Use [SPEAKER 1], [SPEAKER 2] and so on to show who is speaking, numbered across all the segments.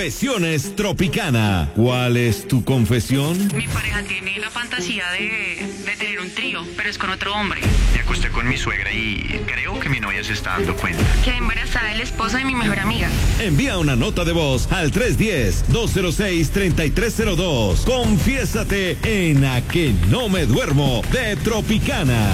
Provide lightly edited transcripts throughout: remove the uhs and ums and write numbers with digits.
[SPEAKER 1] Confesiones Tropicana. ¿Cuál es tu confesión?
[SPEAKER 2] Mi pareja tiene la fantasía de tener un trío, pero es con otro hombre.
[SPEAKER 3] Me acosté con mi suegra y creo que mi novia se está dando cuenta.
[SPEAKER 2] Quedé embarazada de la esposa de mi mejor amiga.
[SPEAKER 1] Envía una nota de voz al 310-206-3302. Confiésate en A Que No Me Duermo de Tropicana.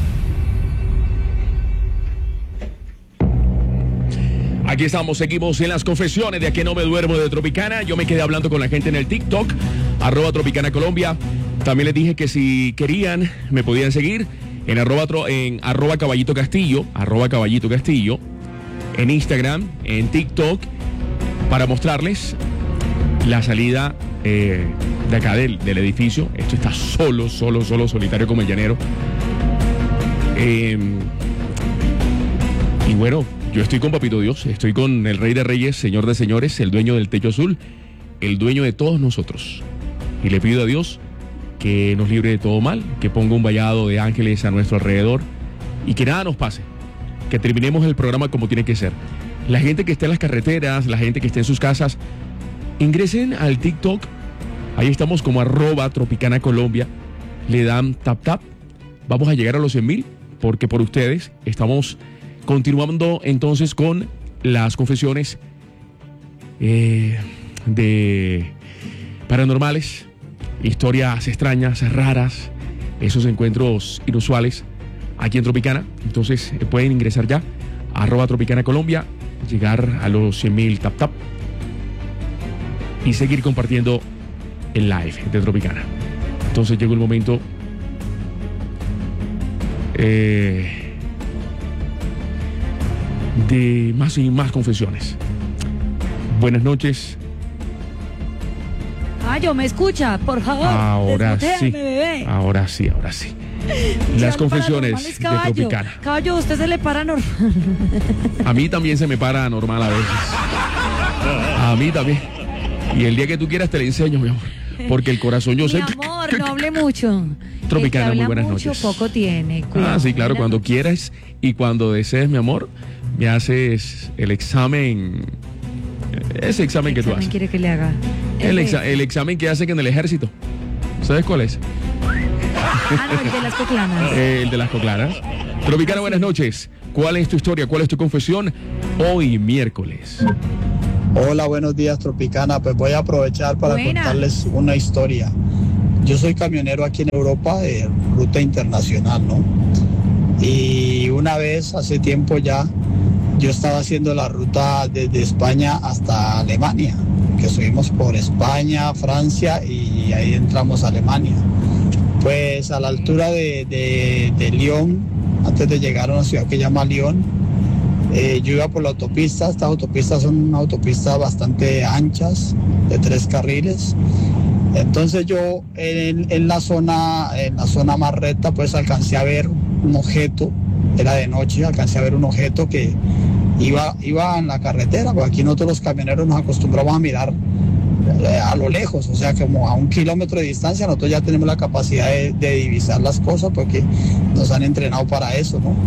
[SPEAKER 4] Aquí estamos, seguimos en las confesiones de A Que No Me Duermo de Tropicana. Yo me quedé hablando con la gente en el TikTok, @Tropicana Colombia. También les dije que si querían, me podían seguir en arroba Caballito Castillo, en Instagram, en TikTok, para mostrarles la salida de acá del edificio. Esto está solo, solitario como el llanero. Y bueno, yo estoy con Papito Dios, estoy con el Rey de Reyes, Señor de Señores, el dueño del techo azul, el dueño de todos nosotros. Y le pido a Dios que nos libre de todo mal, que ponga un vallado de ángeles a nuestro alrededor y que nada nos pase, que terminemos el programa como tiene que ser. La gente que esté en las carreteras, la gente que esté en sus casas, ingresen al TikTok, ahí estamos como @Tropicana Colombia, le dan tap, vamos a llegar a los 100,000, porque por ustedes estamos continuando entonces con las confesiones de paranormales, historias extrañas, raras, esos encuentros inusuales aquí en Tropicana. Entonces pueden ingresar ya a @Tropicana Colombia, llegar a los 100,000 tap y seguir compartiendo el live de Tropicana. Entonces llegó el momento de más y más confesiones. Buenas noches.
[SPEAKER 5] Yo me escucha, por favor.
[SPEAKER 4] Ahora sí.
[SPEAKER 5] Bebé.
[SPEAKER 4] Ahora sí. Las confesiones de Tropicana.
[SPEAKER 5] Caballo, ¿usted se le para normal?
[SPEAKER 4] A mí también se me para normal a veces. A mí también. Y el día que tú quieras te le enseño, mi amor. Porque el corazón yo sé.
[SPEAKER 5] Mi amor, no hable mucho.
[SPEAKER 4] Tropicana, muy buenas
[SPEAKER 5] mucho,
[SPEAKER 4] noches.
[SPEAKER 5] Poco tiene. Cuidado,
[SPEAKER 4] Sí, claro, cuando quieras y cuando desees, mi amor, me haces el examen. Ese examen que tú haces.
[SPEAKER 5] ¿Qué quiere que le haga?
[SPEAKER 4] El examen que hacen en el ejército. ¿Sabes cuál es?
[SPEAKER 5] No, el de las coclanas.
[SPEAKER 4] El de las coclanas. Tropicana, buenas noches. ¿Cuál es tu historia? ¿Cuál es tu confesión? Hoy miércoles.
[SPEAKER 6] Hola, buenos días, Tropicana. Pues voy a aprovechar para contarles una historia. Yo soy camionero aquí en Europa de ruta internacional, ¿no? Y una vez, hace tiempo ya, yo estaba haciendo la ruta desde España hasta Alemania, que subimos por España, Francia y ahí entramos a Alemania. Pues a la altura de Lyon, antes de llegar a una ciudad que se llama Lyon, yo iba por la autopista. Estas autopistas son autopistas bastante anchas, de 3 carriles. Entonces yo en la zona más recta, pues alcancé a ver un objeto, era de noche, alcancé a ver un objeto que iba en la carretera, porque aquí nosotros los camioneros nos acostumbramos a mirar a lo lejos, o sea, como a 1 kilómetro de distancia. Nosotros ya tenemos la capacidad de divisar las cosas porque nos han entrenado para eso, ¿no?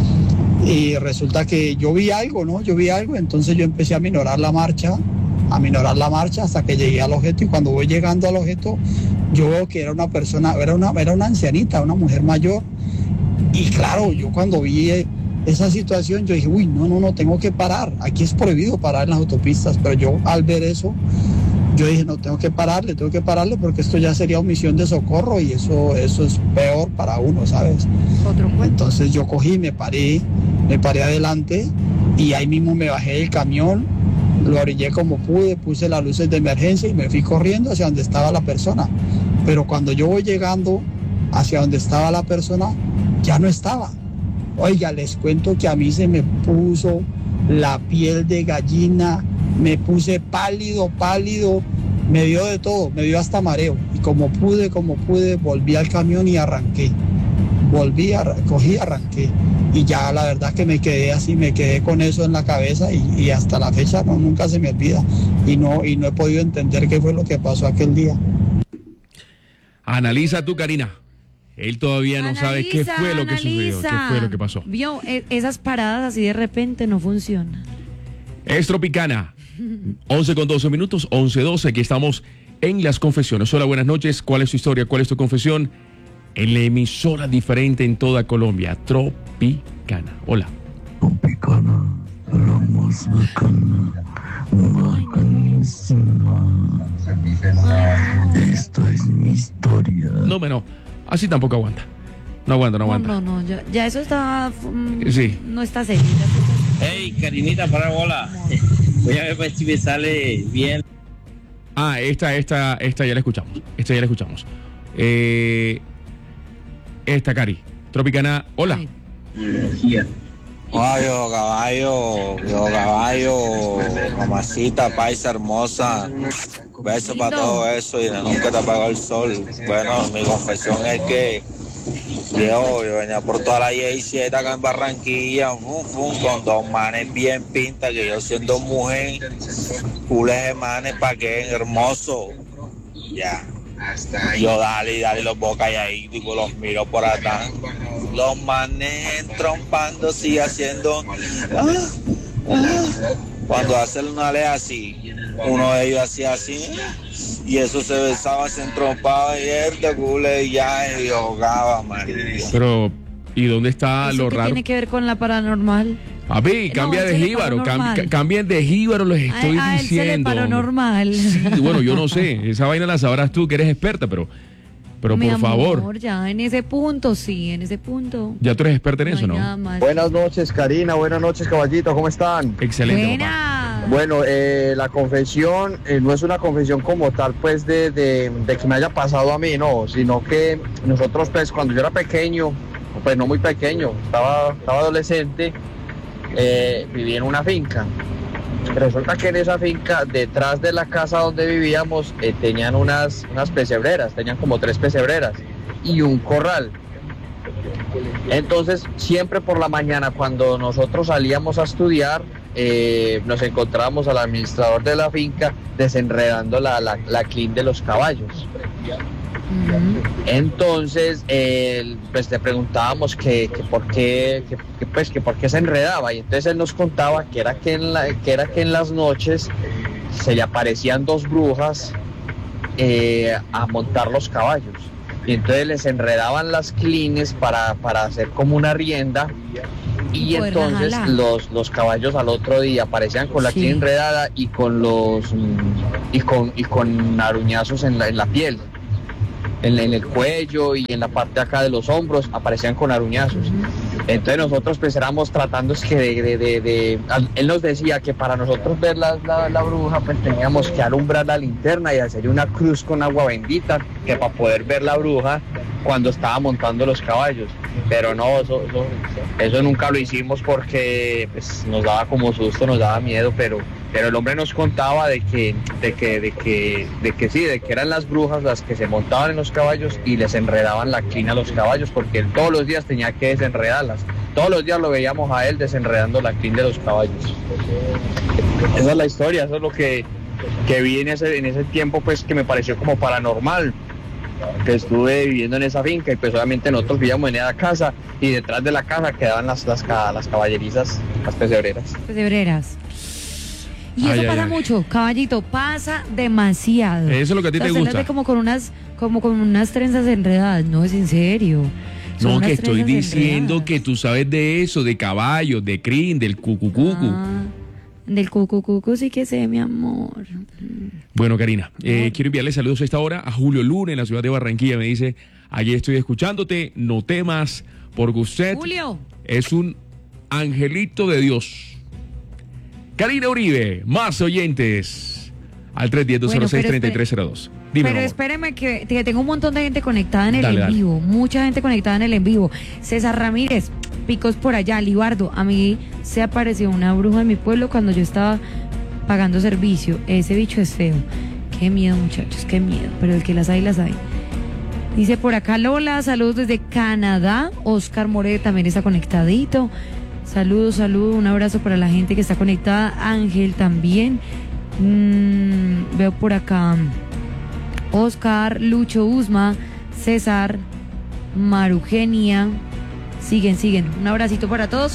[SPEAKER 6] Y resulta que yo vi algo, entonces yo empecé a minorar la marcha hasta que llegué al objeto, y cuando voy llegando al objeto yo veo que era una persona, era una ancianita, una mujer mayor. Y claro, yo cuando vi esa situación yo dije, uy, no, tengo que parar, aquí es prohibido parar en las autopistas, pero yo al ver eso, yo dije, no, tengo que pararle porque esto ya sería omisión de socorro y eso es peor para uno, ¿sabes? Entonces yo cogí, me paré adelante y ahí mismo me bajé del camión, lo orillé como pude, puse las luces de emergencia y me fui corriendo hacia donde estaba la persona. Pero cuando yo voy llegando hacia donde estaba la persona, ya no estaba. Oiga, les cuento que a mí se me puso la piel de gallina, me puse pálido, me dio de todo, me dio hasta mareo. Y como pude, volví al camión y arranqué. Cogí, arranqué. Y ya la verdad que me quedé con eso en la cabeza y hasta la fecha nunca se me olvida. Y no he podido entender qué fue lo que pasó aquel día.
[SPEAKER 4] Analiza tú, Karina. Él todavía no sabe qué fue lo que sucedió, qué fue lo que pasó.
[SPEAKER 5] Vio, esas paradas así de repente no funcionan.
[SPEAKER 4] Es Tropicana. 11:12 minutos, 11:12. Aquí estamos en las confesiones. Hola, buenas noches. ¿Cuál es tu historia? ¿Cuál es tu confesión? En la emisora diferente en toda Colombia, Tropicana. Hola.
[SPEAKER 7] Tropicana, la más bacana, bacanísima. Esta es mi historia.
[SPEAKER 4] No, bueno, así tampoco aguanta. No aguanta.
[SPEAKER 5] No, ya eso está...
[SPEAKER 4] Sí.
[SPEAKER 5] No está serio.
[SPEAKER 8] Hey, Karinita, para bola. Voy a ver si me sale bien.
[SPEAKER 4] Ah, esta ya la escuchamos. Esta, Cari. Tropicana, hola.
[SPEAKER 9] Caballo, mamacita, paisa hermosa. Beso para todo eso y nunca te apagó el sol. Bueno, mi confesión es que yo venía por toda la Y7 acá en Barranquilla, con dos manes bien pintas, que yo siendo mujer, cules de manes, pa' que hermoso. Ya. Yo dale, los veo calladitos y los miro por atrás. Los manes trompando, sigue haciendo. Cuando hacen una ley así, uno de ellos hacía así, y eso se besaba, se entrompaba y él de culé y ya y jugaba, María.
[SPEAKER 4] Pero, ¿y dónde está
[SPEAKER 5] ¿Eso
[SPEAKER 4] lo
[SPEAKER 5] qué
[SPEAKER 4] raro?
[SPEAKER 5] tiene que ver con la paranormal?
[SPEAKER 4] Papi, cambia de jíbaro, cambien de jíbaro, les estoy
[SPEAKER 5] a él
[SPEAKER 4] diciendo.
[SPEAKER 5] se le paranormal.
[SPEAKER 4] Sí, bueno, yo no sé, esa vaina la sabrás tú que eres experta, pero
[SPEAKER 5] Mi
[SPEAKER 4] por favor.
[SPEAKER 5] amor, ya en ese punto, sí, en ese punto.
[SPEAKER 4] Ya tú eres experta en eso, ¿no?
[SPEAKER 5] Nada más.
[SPEAKER 6] Buenas noches, Karina. Buenas noches, caballito. ¿Cómo están?
[SPEAKER 4] Excelente, papá.
[SPEAKER 5] Buena.
[SPEAKER 6] Bueno, la confesión no es una confesión como tal, pues, de que me haya pasado a mí, no, sino que nosotros, pues, cuando yo era pequeño, pues no muy pequeño, estaba adolescente, vivía en una finca. Resulta que en esa finca, detrás de la casa donde vivíamos, tenían unas pesebreras, tenían como 3 pesebreras y un corral. Entonces, siempre por la mañana, cuando nosotros salíamos a estudiar, nos encontrábamos al administrador de la finca desenredando la crin de los caballos. Entonces, pues le preguntábamos que por qué se enredaba, y entonces él nos contaba que era que en las noches se le aparecían 2 brujas a montar los caballos, y entonces les enredaban las clines para hacer como una rienda, y entonces los caballos al otro día aparecían con la crin enredada y con aruñazos en la piel. En el cuello y en la parte de acá de los hombros aparecían con aruñazos. Entonces nosotros pues éramos tratando él nos decía que para nosotros ver la bruja pues teníamos que alumbrar la linterna y hacer una cruz con agua bendita, que para poder ver la bruja cuando estaba montando los caballos. Pero no, eso nunca lo hicimos porque pues, nos daba como susto, nos daba miedo, pero el hombre nos contaba de que eran las brujas las que se montaban en los caballos y les enredaban la crin a los caballos, porque él todos los días tenía que desenredarlas. Todos los días lo veíamos a él desenredando la crin de los caballos. Esa es la historia, eso es lo que vi en ese tiempo, pues, que me pareció como paranormal, que estuve viviendo en esa finca, y pues obviamente nosotros vivíamos en esa casa, y detrás de la casa quedaban las caballerizas, las pesebreras.
[SPEAKER 5] Y eso pasa mucho, caballito, pasa demasiado.
[SPEAKER 4] Eso es lo que a ti te gusta.
[SPEAKER 5] Ve como con unas trenzas enredadas, no es en serio.
[SPEAKER 4] No, que estoy diciendo que tú sabes de eso, de caballos, de crin, del cucucucu.
[SPEAKER 5] Del cucucucu sí que sé, mi amor.
[SPEAKER 4] Bueno, Karina, quiero enviarle saludos a esta hora a Julio Luna en la ciudad de Barranquilla. Me dice, allí estoy escuchándote, no temas, porque usted
[SPEAKER 5] Julio
[SPEAKER 4] es un angelito de Dios. Karina Uribe, más oyentes al 310-206-3302. Dime,
[SPEAKER 5] pero
[SPEAKER 4] amor.
[SPEAKER 5] espéreme que tengo un montón de gente conectada en el vivo, mucha gente conectada en el en vivo. César Ramírez, picos por allá, Libardo, a mí se apareció una bruja en mi pueblo cuando yo estaba pagando servicio. Ese bicho es feo. Qué miedo, muchachos, qué miedo, pero el que las hay, las hay. Dice por acá Lola, saludos desde Canadá. Oscar More también está conectadito. Saludos, un abrazo para la gente que está conectada. Ángel también. Veo por acá Oscar, Lucho Usma, César, Marugenia. Siguen. Un abracito para todos.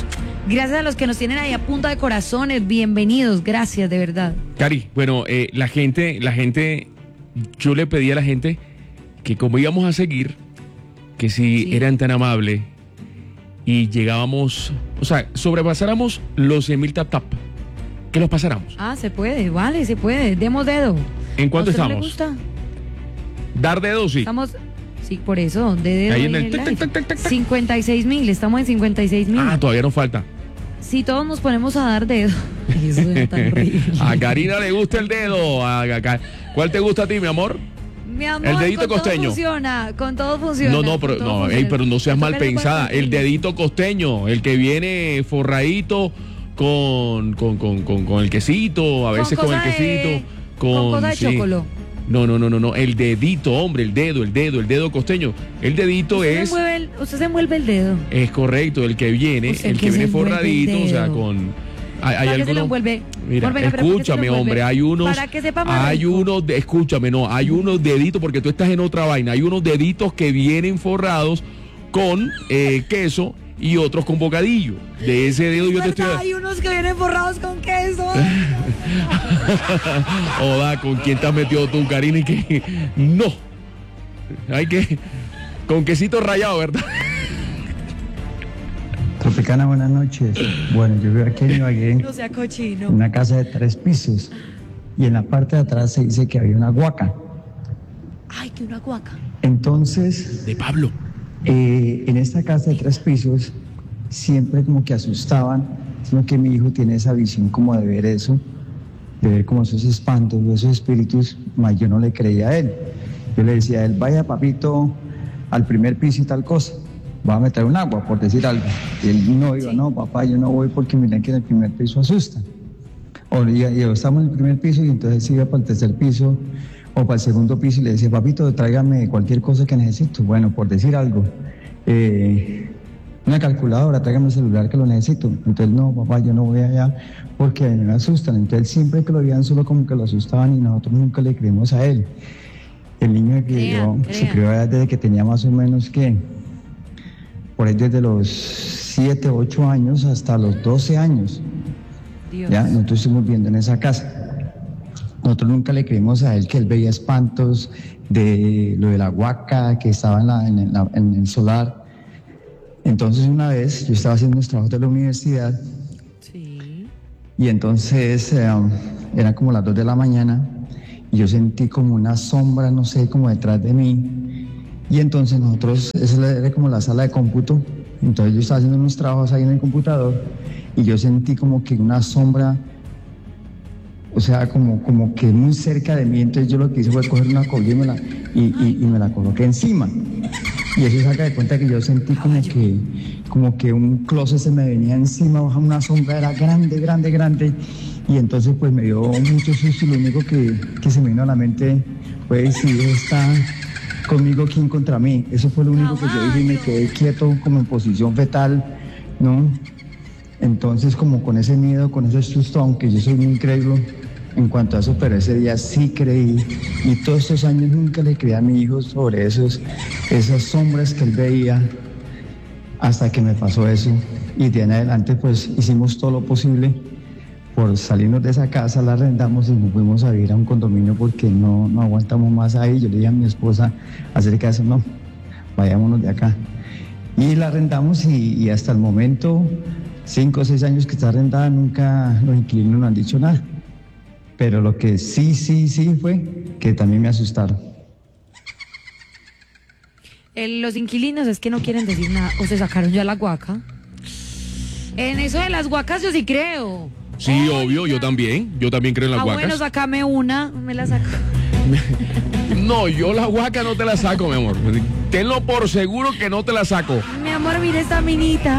[SPEAKER 5] Gracias a los que nos tienen ahí a punta de corazones, bienvenidos, gracias, de verdad.
[SPEAKER 4] Cari, bueno, la gente, yo le pedí a la gente que como íbamos a seguir, que si eran tan amables y llegábamos, o sea, sobrepasáramos los 100.000 tap, que los pasáramos.
[SPEAKER 5] Ah, se puede, vale, se puede, demos dedo.
[SPEAKER 4] ¿En cuánto
[SPEAKER 5] ¿A usted
[SPEAKER 4] estamos?
[SPEAKER 5] no le gusta?
[SPEAKER 4] Dar dedo, sí.
[SPEAKER 5] Estamos, sí, por eso, de dedo.
[SPEAKER 4] Ahí en el
[SPEAKER 5] live.
[SPEAKER 4] tac, tac, tac, tac, tac.
[SPEAKER 5] 56.000, estamos en 56.000.
[SPEAKER 4] Ah, todavía nos falta.
[SPEAKER 5] Si todos nos ponemos a dar dedo. Eso es tan horrible.
[SPEAKER 4] A Karina le gusta el dedo. ¿Cuál te gusta a ti, mi amor?
[SPEAKER 5] Mi amor,
[SPEAKER 4] el dedito
[SPEAKER 5] con
[SPEAKER 4] costeño.
[SPEAKER 5] Con todo funciona.
[SPEAKER 4] Pero no seas mal pensada. El dedito costeño, el que viene forradito con el quesito, a veces con el quesito.
[SPEAKER 5] Con cosa de chocolate.
[SPEAKER 4] No. El dedito, hombre, el dedo costeño. El dedito
[SPEAKER 5] usted se envuelve el dedo.
[SPEAKER 4] Es correcto, el que viene forradito, o sea, con. Hay
[SPEAKER 5] algunos. Se lo envuelve.
[SPEAKER 4] Mira, escúchame, hombre, hay unos.
[SPEAKER 5] Para que sepa más
[SPEAKER 4] hay
[SPEAKER 5] rico.
[SPEAKER 4] unos, escúchame, no, hay unos deditos, porque tú estás en otra vaina. Hay unos deditos que vienen forrados con queso y otros con bocadillo. De ese dedo yo te estoy.
[SPEAKER 5] Hay unos que vienen forrados con queso.
[SPEAKER 4] Oda, ¿con quién te has metido tú, Karina? Y que no. Hay que. Con quesito rallado, ¿verdad?
[SPEAKER 10] Tropicana, buenas noches. Bueno, yo vivo aquí en Ibagué,
[SPEAKER 5] No sea cochino.
[SPEAKER 10] en una casa de 3 pisos. Y en la parte de atrás se dice que había una huaca.
[SPEAKER 5] Ay, que una guaca.
[SPEAKER 10] Entonces.
[SPEAKER 4] De Pablo.
[SPEAKER 10] En esta casa de 3 pisos siempre como que asustaban, sino que mi hijo tiene esa visión como de ver eso, de ver como esos espantos, esos espíritus, mas yo no le creía a él. Yo le decía a él, vaya papito al primer piso y tal cosa, va a meter un agua, por decir algo. Y él no iba, no papá, yo no voy porque miren que en el primer piso asustan. O yo estamos en el primer piso y entonces iba para el tercer piso o para el segundo piso y le decía, papito, tráigame cualquier cosa que necesito. Bueno, por decir algo, una calculadora, tráigame el celular que lo necesito. Entonces, no, papá, yo no voy allá porque me asustan. Entonces, siempre que lo veían solo como que lo asustaban y nosotros nunca le creímos a él. El niño que se crió desde que tenía más o menos que, por ahí desde los 7, 8 años hasta los 12 años.
[SPEAKER 5] Dios.
[SPEAKER 10] Ya, nosotros estuvimos viendo en esa casa. Nosotros nunca le creímos a él que él veía espantos de lo de la huaca que estaba en el solar. Entonces una vez yo estaba haciendo unos trabajos de la universidad y entonces eran como las 2 de la mañana y yo sentí como una sombra, no sé, como detrás de mí. Y entonces nosotros, esa era como la sala de cómputo, entonces yo estaba haciendo unos trabajos ahí en el computador y yo sentí como que una sombra, o sea, como que muy cerca de mí. Entonces yo lo que hice fue coger una cobija y me la coloqué encima. Y eso saca de cuenta que yo sentí como que un closet se me venía encima, una sombra era grande. Y entonces pues me dio mucho susto y lo único que se me vino a la mente fue si está conmigo, ¿quién contra mí? Eso fue lo único que yo dije y me quedé quieto como en posición fetal, ¿no? Entonces como con ese miedo, con ese susto, aunque yo soy muy incrédulo en cuanto a eso, pero ese día sí creí y todos estos años nunca le creí a mi hijo sobre esas sombras que él veía hasta que me pasó eso. Y de en adelante pues hicimos todo lo posible por salirnos de esa casa, la arrendamos y nos fuimos a vivir a un condominio porque no aguantamos más ahí. Yo le dije a mi esposa acerca de eso, no, vayámonos de acá. Y la arrendamos y hasta el momento, 5 o 6 años que está arrendada, nunca los inquilinos nos han dicho nada. Pero lo que sí fue que también me asustaron.
[SPEAKER 5] Los inquilinos es que no quieren decir nada, o se sacaron ya la guaca. En eso de las guacas yo sí creo.
[SPEAKER 4] Sí, obvio, yo también creo en las guacas.
[SPEAKER 5] Bueno, sácame una, me la saco.
[SPEAKER 4] No, yo la guaca no te la saco, mi amor. Tenlo por seguro que no te la saco.
[SPEAKER 5] Mi amor, mira esta minita.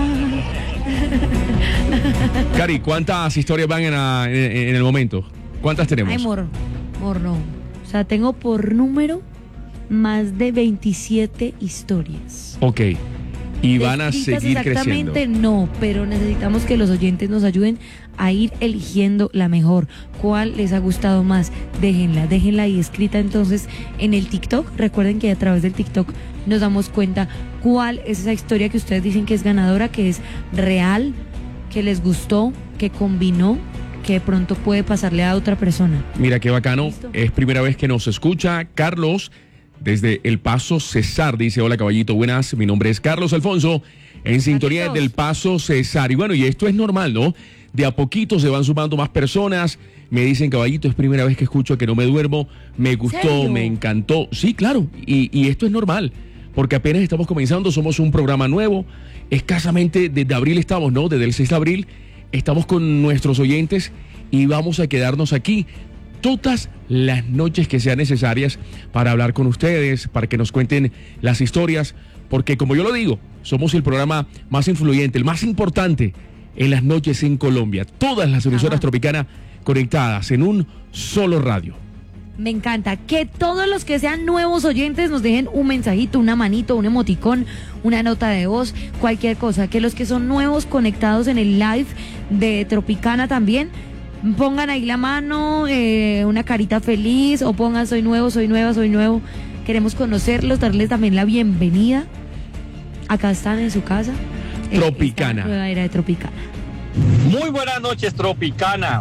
[SPEAKER 4] Cari, ¿cuántas historias van en el momento? ¿Cuántas tenemos?
[SPEAKER 5] Ay, amor, no. O sea, tengo por número más de 27 historias.
[SPEAKER 4] Ok. Y van a seguir
[SPEAKER 5] exactamente
[SPEAKER 4] creciendo.
[SPEAKER 5] No, pero necesitamos que los oyentes nos ayuden a ir eligiendo la mejor. ¿Cuál les ha gustado más? Déjenla ahí escrita entonces en el TikTok. Recuerden que a través del TikTok nos damos cuenta cuál es esa historia que ustedes dicen que es ganadora, que es real, que les gustó, que combinó, que de pronto puede pasarle a otra persona.
[SPEAKER 4] Mira qué bacano.
[SPEAKER 5] ¿Listo?
[SPEAKER 4] Es primera vez que nos escucha Carlos desde El Paso Cesar. Dice: hola caballito, buenas, mi nombre es Carlos Alfonso, en sintonía
[SPEAKER 5] Carlitos.
[SPEAKER 4] del Paso Cesar. Y bueno, y esto es normal, ¿no? De a poquito se van sumando más personas. Me dicen: caballito, es primera vez que escucho Que No Me Duermo, me gustó,
[SPEAKER 5] ¿Serio?
[SPEAKER 4] me encantó. Sí, claro, y esto es normal, porque apenas estamos comenzando, somos un programa nuevo, escasamente desde abril estamos, ¿no? Desde el 6 de abril estamos con nuestros oyentes y vamos a quedarnos aquí todas las noches que sean necesarias para hablar con ustedes, para que nos cuenten las historias, porque como yo lo digo, somos el programa más influyente, el más importante en las noches en Colombia. Todas las emisoras Tropicana conectadas en un solo radio.
[SPEAKER 5] Me encanta que todos los que sean nuevos oyentes nos dejen un mensajito, una manito, un emoticón, una nota de voz, cualquier cosa. Que los que son nuevos conectados en el live de Tropicana también pongan ahí la mano, una carita feliz, o pongan soy nuevo, soy nueva, soy nuevo. Queremos conocerlos, darles también la bienvenida. Acá están en su casa.
[SPEAKER 4] Tropicana.
[SPEAKER 5] Esta nueva era de Tropicana.
[SPEAKER 11] Muy buenas noches, Tropicana.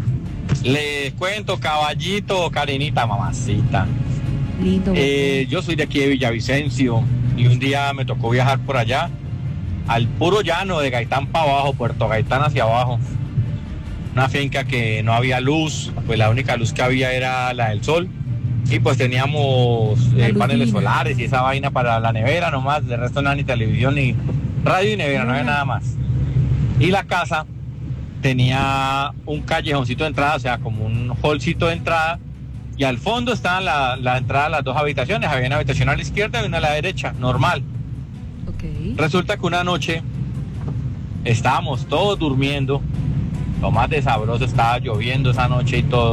[SPEAKER 11] Les cuento, caballito, Karinita, mamacita.
[SPEAKER 5] Lindo.
[SPEAKER 11] Yo soy de aquí de Villavicencio y un día me tocó viajar por allá al puro llano de Gaitán para abajo, Puerto Gaitán hacia abajo. Una finca que no había luz, pues la única luz que había era la del sol. Y pues teníamos paneles solares y esa vaina para la nevera nomás, de resto nada, ni televisión, ni radio y nevera, no había nada más. Y la casa tenía un callejoncito de entrada, o sea, como un hallcito de entrada, y al fondo estaban la entrada a las dos habitaciones. Había una habitación a la izquierda y una a la derecha, normal.
[SPEAKER 5] Okay.
[SPEAKER 11] Resulta que una noche estábamos todos durmiendo, lo más de sabroso, estaba lloviendo esa noche y todo,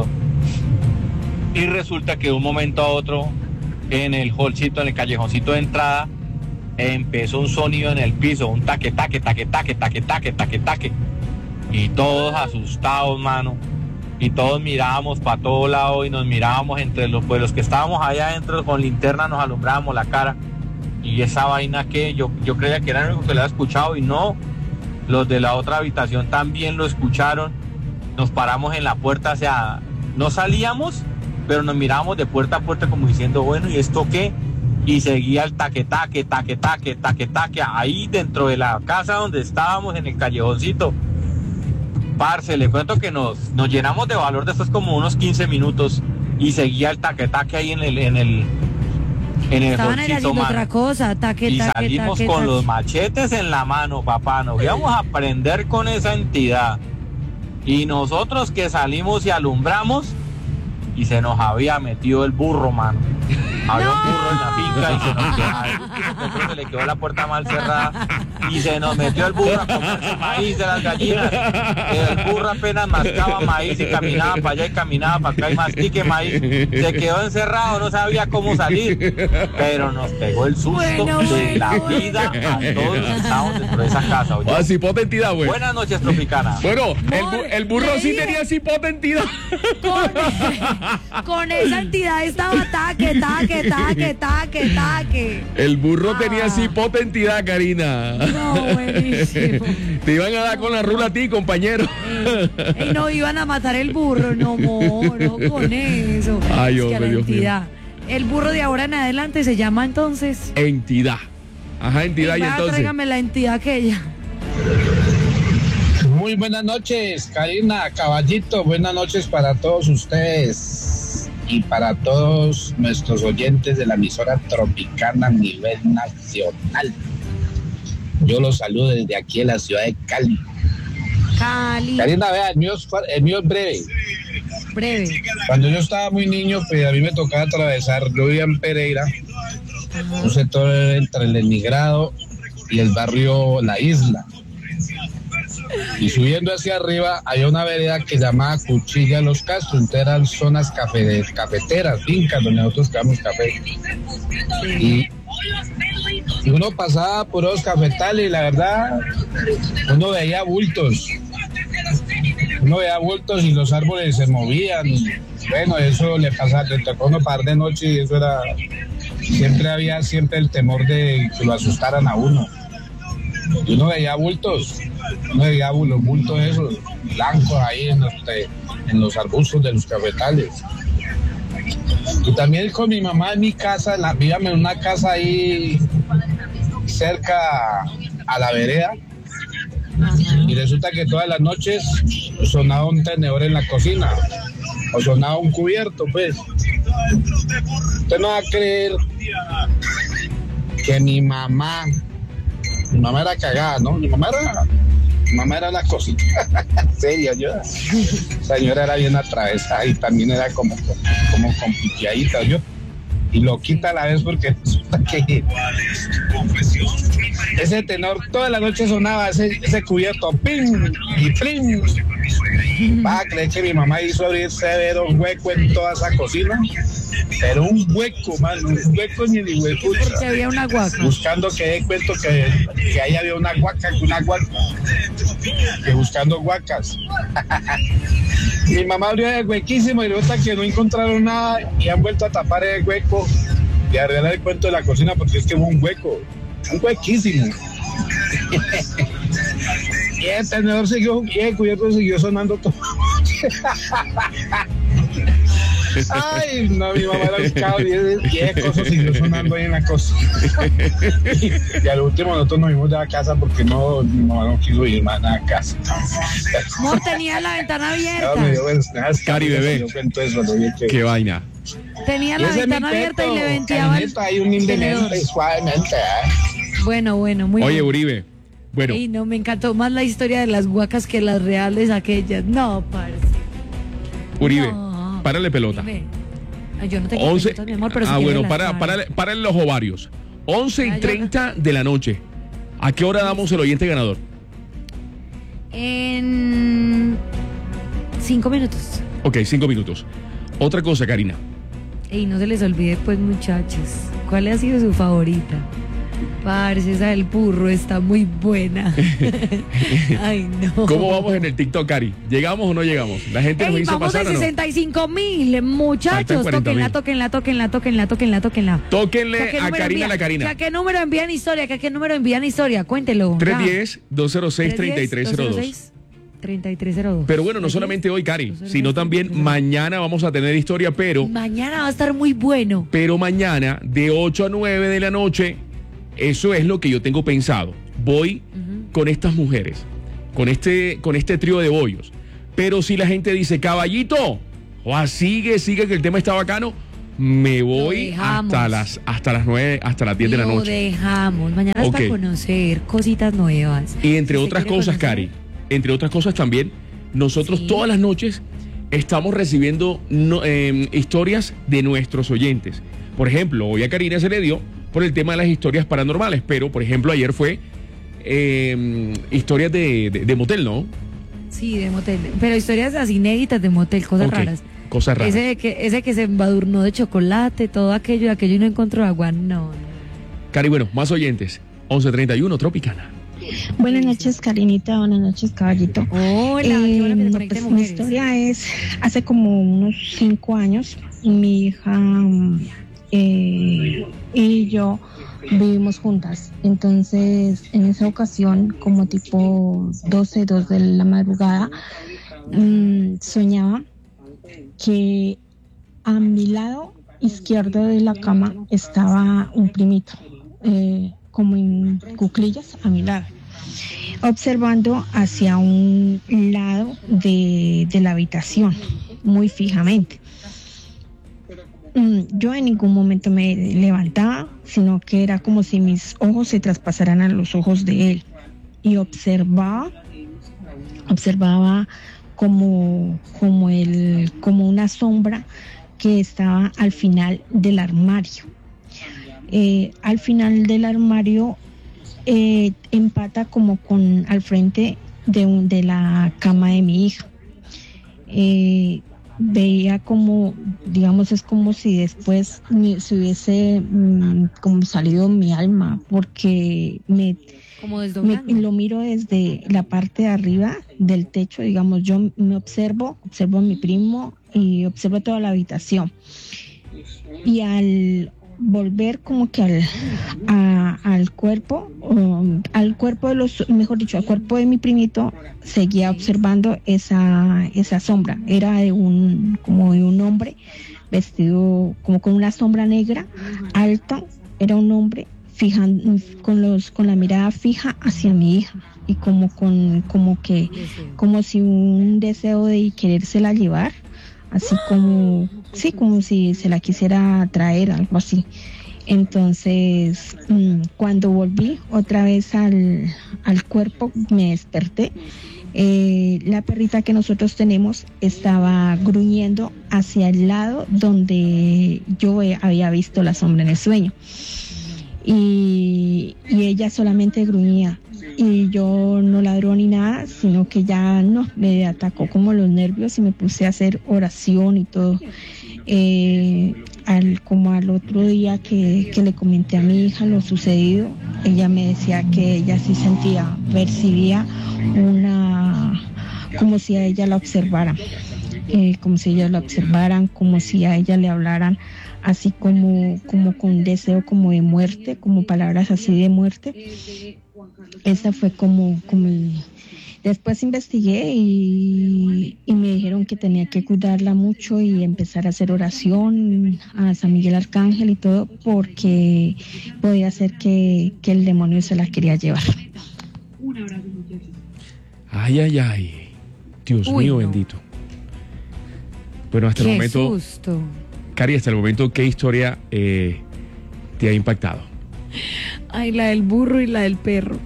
[SPEAKER 11] y resulta que de un momento a otro, en el hallcito, en el callejoncito de entrada, empezó un sonido en el piso, un taque, taque, taque, taque, taque, taque, taque, taque. Y todos asustados, mano. Y todos mirábamos para todo lado y nos mirábamos entre los que estábamos allá adentro con linterna, nos alumbrábamos la cara. Y esa vaina que yo creía que era el único que lo había escuchado, y no, los de la otra habitación también lo escucharon. Nos paramos en la puerta, o sea, no salíamos, pero nos mirábamos de puerta a puerta como diciendo, bueno, ¿y esto qué? Y seguía el taque, taque, taque, taque, taque, taque, ahí dentro de la casa donde estábamos, en el callejoncito. Parce, le cuento que nos llenamos de valor después como unos 15 minutos y seguía el taque, taque ahí en el
[SPEAKER 5] Estaban haciendo otra cosa, taque,
[SPEAKER 11] y
[SPEAKER 5] taque,
[SPEAKER 11] salimos
[SPEAKER 5] taque,
[SPEAKER 11] con
[SPEAKER 5] taque.
[SPEAKER 11] los machetes en la mano, papá. Nos íbamos a prender con esa entidad. Y nosotros que salimos y alumbramos, y se nos había metido el burro, mano. Había un burro en la finca y se le quedó la puerta mal cerrada y se nos metió el burro a comerse maíz de las gallinas. El burro apenas mascaba maíz y caminaba para allá y caminaba para acá y mastique maíz. Se quedó encerrado, no sabía cómo salir, pero nos pegó el susto de la vida a todos los que estábamos dentro de esa casa.
[SPEAKER 4] Ah, cipota entidad, güey.
[SPEAKER 11] Buenas noches, Tropicana.
[SPEAKER 4] Bueno, el burro sí tenía cipota entidad.
[SPEAKER 5] Con esa entidad estaba taque, taque, taque, taque, taque.
[SPEAKER 4] El burro tenía cipota entidad, Karina.
[SPEAKER 5] No, buenísimo.
[SPEAKER 4] Te iban a dar con la rula a ti, compañero.
[SPEAKER 5] Y no iban a matar el burro, no moro con eso.
[SPEAKER 4] Ay,
[SPEAKER 5] es que a la
[SPEAKER 4] hombre, Dios mío.
[SPEAKER 5] entidad. El burro de ahora en adelante se llama entonces.
[SPEAKER 4] Entidad. Ajá, entidad, y entonces.
[SPEAKER 5] Tráigame la entidad aquella.
[SPEAKER 12] Muy buenas noches, Karina, caballito, buenas noches para todos ustedes y para todos nuestros oyentes de la emisora Tropicana a nivel nacional. Yo los saludo desde aquí en la ciudad de Cali. Karina, vea, el mío es breve.
[SPEAKER 5] Breve.
[SPEAKER 12] Cuando yo estaba muy niño, pues a mí me tocaba atravesar, yo vivía en Pereira, un sector entre el Emigrado y el barrio La Isla. Y subiendo hacia arriba había una vereda que llamaba Cuchilla de los Castros, entonces eran zonas cafeteras, fincas donde nosotros quedamos café. Y uno pasaba por los cafetales y la verdad uno veía bultos y los árboles se movían. Bueno, eso le tocó uno par de noche y eso era, siempre había el temor de que lo asustaran a uno. Y uno veía bultos, los bultos esos, blancos ahí en los arbustos de los cafetales. Y también con mi mamá en mi casa, vivíamos en una casa ahí cerca a la vereda. Y resulta que todas las noches sonaba un tenedor en la cocina, o sonaba un cubierto, pues. Usted no va a creer que mi mamá era cagada, ¿no? Mi mamá era una cosita, seria, esa señora era bien atravesada y también era como compliqueadita, yo. Y loquita a la vez porque resulta que ese tenor toda la noche sonaba ese cubierto, ¡pim! Y ¡plim! Va a creer que mi mamá hizo abrir severo un hueco en toda esa cocina, pero un hueco, mano, un hueco ni el huepucha.
[SPEAKER 5] Porque había una guaca.
[SPEAKER 12] Buscando que dé cuento que ahí había una guaca, que buscando guacas. Mi mamá abrió el huequísimo y resulta que no encontraron nada y han vuelto a tapar el hueco y a arreglar el cuento de la cocina porque es que hubo un hueco, un huequísimo. Y el tenedor siguió, y el cubierto siguió sonando todo. Ay, no, mi mamá era buscado y el coso siguió sonando ahí en la cocina. Y al último nosotros nos fuimos de la casa porque mi mamá no quiso ir más a casa.
[SPEAKER 5] No, tenía la ventana abierta.
[SPEAKER 4] Cari, bebé, qué vaina.
[SPEAKER 5] Tenía la ventana abierta y le ventiaba
[SPEAKER 12] suavemente.
[SPEAKER 5] Bueno, muy bien.
[SPEAKER 4] Oye, Uribe, bueno.
[SPEAKER 5] Ey, no, me encantó más la historia de las guacas que las reales aquellas. No, parce.
[SPEAKER 4] Uribe,
[SPEAKER 5] no.
[SPEAKER 4] Párale pelota.
[SPEAKER 5] Ay, yo no tengo
[SPEAKER 4] 11,
[SPEAKER 5] pelotas, mi amor, pero si
[SPEAKER 4] bueno,
[SPEAKER 5] quieres
[SPEAKER 4] párale los ovarios. 11:30 de la noche. ¿A qué hora damos el oyente ganador?
[SPEAKER 5] En 5 minutos.
[SPEAKER 4] Ok, 5 minutos. Otra cosa, Karina.
[SPEAKER 5] Y no se les olvide, pues, muchachos, ¿cuál ha sido su favorita? Parce, esa del burro está muy buena. Ay, no.
[SPEAKER 4] ¿Cómo vamos en el TikTok, Cari? ¿Llegamos o no llegamos? La gente nos dice
[SPEAKER 5] vamos
[SPEAKER 4] pasar
[SPEAKER 5] de 65,000, muchachos. Tóquenla.
[SPEAKER 4] Tóquenle a Karina la Karina.
[SPEAKER 5] ¿A qué número envían historia? ¿A qué número envían historia? Cuéntelo.
[SPEAKER 4] 310-206-3302.
[SPEAKER 5] 3302.
[SPEAKER 4] Pero bueno, no solamente hoy, Cari, sino también mañana vamos a tener historia, pero...
[SPEAKER 5] Mañana va a estar muy bueno.
[SPEAKER 4] Pero mañana, de 8 a 9 de la noche, eso es lo que yo tengo pensado. Voy con estas mujeres, con este trío de bollos. Pero si la gente dice, caballito, sigue, que el tema está bacano, me voy hasta las 9, hasta las 10 de la noche.
[SPEAKER 5] Lo dejamos. Mañana es para conocer cositas nuevas.
[SPEAKER 4] Y entre otras cosas, Cari, entre otras cosas también, nosotros todas las noches estamos recibiendo historias de nuestros oyentes. Por ejemplo, hoy a Karina se le dio por el tema de las historias paranormales, pero por ejemplo ayer fue historias de motel, ¿no?
[SPEAKER 5] Sí, de motel, pero historias así inéditas de motel, cosas raras.
[SPEAKER 4] Cosas raras.
[SPEAKER 5] Ese que se embadurnó de chocolate, todo aquello y no encontró agua, no.
[SPEAKER 4] Cari, bueno, más oyentes, 11:31, Tropicana.
[SPEAKER 13] Buenas noches, Karinita, buenas noches, caballito.
[SPEAKER 5] Hola,
[SPEAKER 13] pues mi historia es, hace como unos 5 años, mi hija y yo vivimos juntas. Entonces, en esa ocasión, como tipo 2 de la madrugada, soñaba que a mi lado izquierdo de la cama estaba un primito, como en cuclillas a mi lado, observando hacia un lado de la habitación, muy fijamente. Yo en ningún momento me levantaba, sino que era como si mis ojos se traspasaran a los ojos de él, y observaba como una sombra que estaba al final del armario. Al final del armario empata como con al frente de la cama de mi hija. Veía como, digamos, es como si después se hubiese como salido mi alma, porque lo miro desde la parte de arriba del techo, digamos, yo me observo a mi primo y observo toda la habitación. Y al volver como que a al cuerpo de los, mejor dicho, al cuerpo de mi primito, seguía observando esa sombra. Era como de un hombre vestido como con una sombra negra, alto. Era un hombre con la mirada fija hacia mi hija y como si un deseo de querérsela llevar, así como si se la quisiera traer, algo así. Entonces, cuando volví otra vez al cuerpo, me desperté. La perrita que nosotros tenemos estaba gruñendo hacia el lado donde yo había visto la sombra en el sueño. Y ella solamente gruñía. Y yo no ladró ni nada, sino que ya no, me atacó como los nervios y me puse a hacer oración y todo. Como al otro día que le comenté a mi hija lo sucedido, ella me decía que ella sí percibía como si a ella la observaran, como si ellos la observaran, como si a ella le hablaran, así como con deseo como de muerte, como palabras así de muerte. Esa fue como después investigué y me dijeron que tenía que cuidarla mucho y empezar a hacer oración a San Miguel Arcángel y todo, porque podía ser que el demonio se la quería llevar.
[SPEAKER 4] Ay. Dios mío, bendito. Bueno, hasta el momento.
[SPEAKER 5] ¡Qué susto!
[SPEAKER 4] Cari, hasta el momento, ¿qué historia te ha impactado?
[SPEAKER 5] Ay, la del burro y la del perro.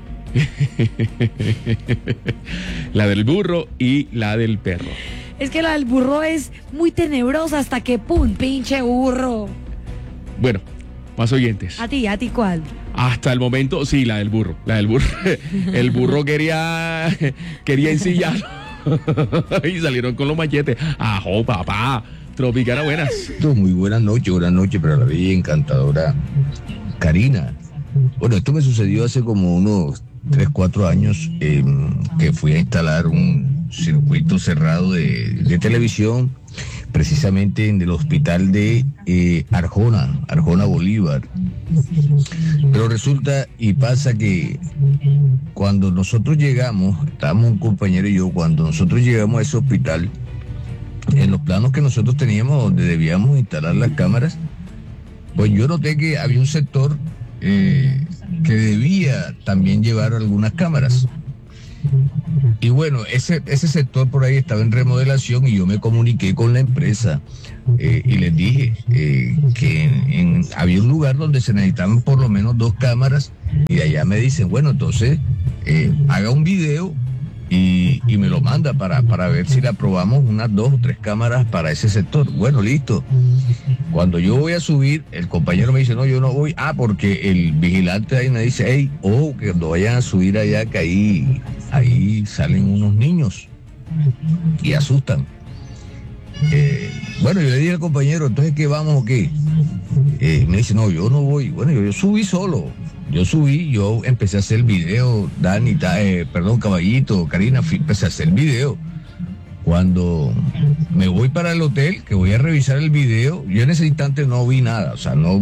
[SPEAKER 4] La del burro y la del perro.
[SPEAKER 5] Es que la del burro es muy tenebrosa hasta que ¡pum! ¡Pinche burro!
[SPEAKER 4] Bueno, más oyentes.
[SPEAKER 5] ¿A ti cuál?
[SPEAKER 4] Hasta el momento, sí, la del burro. El burro quería ensillarlo y salieron con los machetes. ¡Ajo, papá! Tropicana, buenas.
[SPEAKER 14] Muy buenas noches para la bella y encantadora Karina. Bueno, esto me sucedió hace como unos 3-4 años, que fui a instalar un circuito cerrado de televisión, precisamente en el hospital de Arjona Bolívar. Pero resulta y pasa que cuando nosotros llegamos, estábamos un compañero y yo, cuando nosotros llegamos a ese hospital, en los planos que nosotros teníamos donde debíamos instalar las cámaras, pues yo noté que había un sector que debía también llevar algunas cámaras. Y bueno, ese sector por ahí estaba en remodelación y yo me comuniqué con la empresa y les dije que había un lugar donde se necesitaban por lo menos 2 cámaras y de allá me dicen, bueno, entonces haga un video y me lo manda para ver si le aprobamos unas 2 o 3 cámaras para ese sector. Bueno, listo. Cuando yo voy a subir, el compañero me dice, no, yo no voy. Porque el vigilante ahí me dice, que cuando vayan a subir allá, que ahí salen unos niños y asustan. Bueno, yo le dije al compañero, entonces, ¿qué vamos o qué? Me dice, no, yo no voy. Bueno, yo subí solo. Yo empecé a hacer el video, Caballito, Karina, empecé a hacer el video. Cuando me voy para el hotel, que voy a revisar el video, yo en ese instante no vi nada.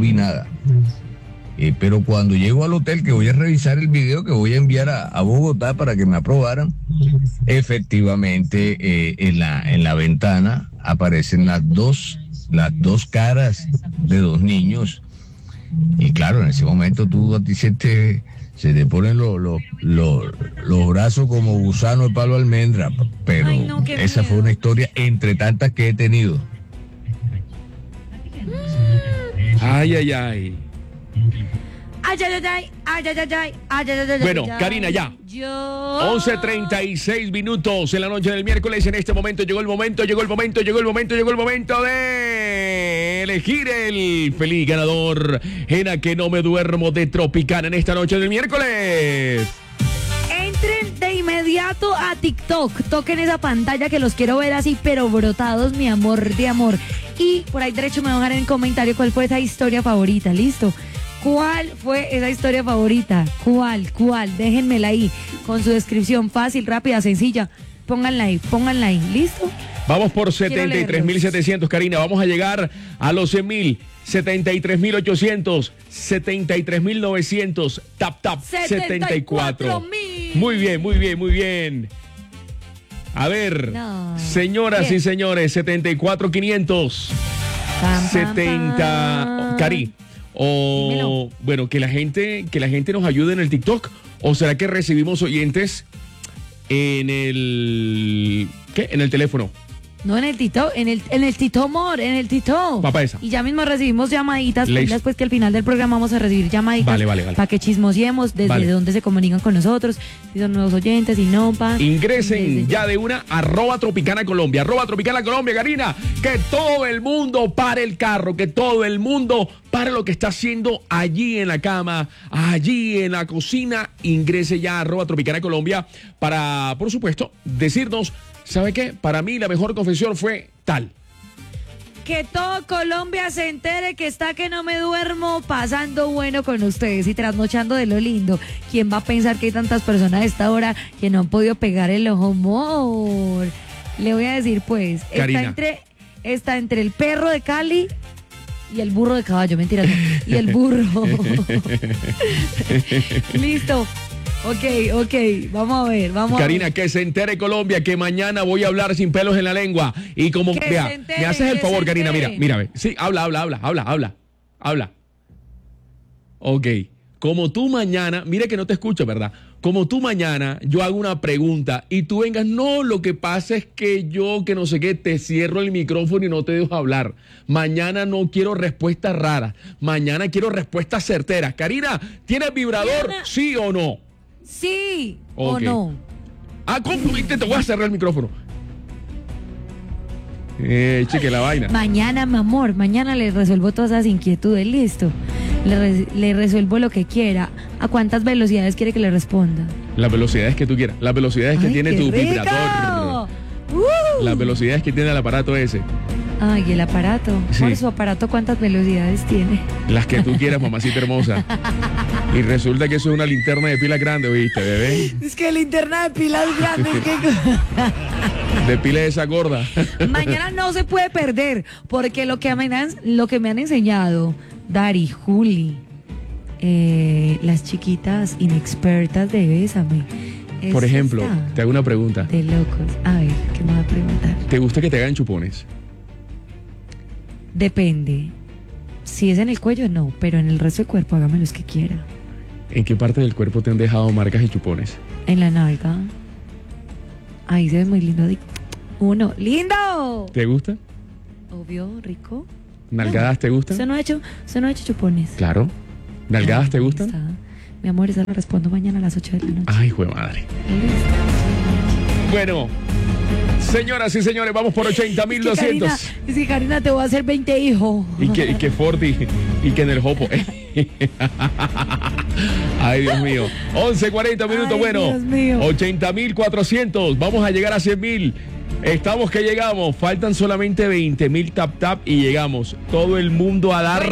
[SPEAKER 14] Pero cuando llego al hotel, que voy a revisar el video, que voy a enviar a Bogotá para que me aprobaran, efectivamente en la ventana aparecen las dos caras de 2 niños. Y claro, en ese momento a ti se te ponen los brazos como gusano de palo de almendra, pero esa fue una historia entre tantas que he tenido.
[SPEAKER 4] Ay. Bueno, Karina, ya. 11:36 minutos en la noche del miércoles. En este momento llegó el momento de elegir el feliz ganador en A Que No Me Duermo de Tropicana en esta noche del miércoles.
[SPEAKER 5] Entren de inmediato a TikTok, toquen esa pantalla que los quiero ver así, pero brotados, mi amor de amor. Y por ahí derecho me van a dejar en el comentario cuál fue esa historia favorita, ¿listo? ¿Cuál fue esa historia favorita? ¿Cuál? Déjenmela ahí con su descripción fácil, rápida, sencilla. pónganla ahí, ¿listo?
[SPEAKER 4] Vamos por 73.700, Karina. Vamos a llegar a los 100.000. 73.800, 73.900, tap, 74. Muy bien. A ver, señoras y señores, 74.500, 70. Cari, o bueno, que la gente nos ayude en el TikTok, o será que recibimos oyentes en el teléfono.
[SPEAKER 5] No, en el Tito, en el Tito Amor, en el Tito.
[SPEAKER 4] Papá esa.
[SPEAKER 5] Y ya mismo recibimos llamaditas, después que al final del programa vamos a recibir llamaditas.
[SPEAKER 4] Vale.
[SPEAKER 5] Para que chismosiemos desde dónde se comunican con nosotros, si son nuevos oyentes, si no,
[SPEAKER 4] Ingresen ya de una, @Tropicana Colombia, Karina, que todo el mundo pare el carro, que todo el mundo pare lo que está haciendo allí en la cama, allí en la cocina. Ingrese ya a @Tropicana Colombia para, por supuesto, decirnos, ¿sabe qué? Para mí la mejor confesión fue tal.
[SPEAKER 5] Que todo Colombia se entere que está que no me duermo, pasando bueno con ustedes y trasnochando de lo lindo. ¿Quién va a pensar que hay tantas personas a esta hora que no han podido pegar el ojo, amor? Le voy a decir, pues, está entre el perro de Cali y el burro de caballo, mentira, no, y el burro. Listo. Ok, vamos a ver,
[SPEAKER 4] Karina, que se entere Colombia que mañana voy a hablar sin pelos en la lengua. Y como, vea, me haces el favor, Karina, mira, ve. Sí, habla. Ok, como tú mañana, mire que no te escucho, ¿verdad? Como tú mañana, yo hago una pregunta y tú vengas, no, lo que pasa es que yo, que no sé qué, te cierro el micrófono y no te dejo hablar. Mañana no quiero respuestas raras, mañana quiero respuestas certeras. Karina, ¿tienes vibrador, sí o no?
[SPEAKER 5] Sí
[SPEAKER 4] o no. ¿Cómo? Te voy a cerrar el micrófono. Chique la vaina.
[SPEAKER 5] Mañana, mi amor, mañana le resuelvo todas esas inquietudes, listo. Le resuelvo lo que quiera. ¿A cuántas velocidades quiere que le responda?
[SPEAKER 4] Las velocidades que tú quieras. Las velocidades que tiene tu vibrador. Las velocidades que tiene el aparato ese.
[SPEAKER 5] Ay, el aparato.
[SPEAKER 4] Sí.
[SPEAKER 5] Por su aparato, ¿cuántas velocidades tiene?
[SPEAKER 4] Las que tú quieras, mamacita hermosa. Y resulta que eso es una linterna de pila grande, ¿oíste, bebé?
[SPEAKER 5] Es que linterna de pilas grande.
[SPEAKER 4] De pila esa gorda.
[SPEAKER 5] Mañana no se puede perder, porque lo que me han enseñado Dari, Juli, las chiquitas inexpertas de Bésame.
[SPEAKER 4] Por ejemplo, te hago una pregunta.
[SPEAKER 5] De locos. A ver, ¿qué me va a preguntar?
[SPEAKER 4] ¿Te gusta que te hagan chupones?
[SPEAKER 5] Depende. Si es en el cuello, no, pero en el resto del cuerpo hágame los que quiera.
[SPEAKER 4] ¿En qué parte del cuerpo te han dejado marcas y chupones?
[SPEAKER 5] En la nalga. Ahí se ve muy lindo. Uno, ¡lindo!
[SPEAKER 4] ¿Te gusta?
[SPEAKER 5] Obvio, rico.
[SPEAKER 4] ¿Nalgadas te gustan?
[SPEAKER 5] Se no ha hecho chupones.
[SPEAKER 4] Claro. ¿Nalgadas te gustan?
[SPEAKER 5] Mi amor, esa la respondo mañana a las 8 de la noche.
[SPEAKER 4] Ay, jue madre. Bueno, señoras y señores, vamos por 80.200.
[SPEAKER 5] Es que Karina, te voy a hacer 20 hijos.
[SPEAKER 4] Y que Forti, y que en el jopo. Ay, Dios mío. 11:40 minutos. Ay, bueno, 80.400. Vamos a llegar a 100.000. Estamos que llegamos. Faltan solamente 20.000 tap y llegamos. Todo el mundo a dar